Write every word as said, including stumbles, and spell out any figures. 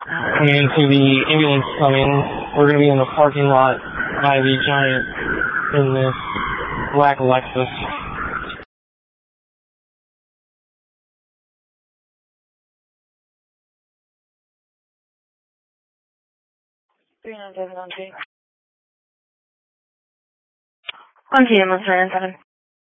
And to the ambulance coming, we're going to be in the parking lot by the Giant in this black Lexus. three nine seven one two. One P M, let's try seven.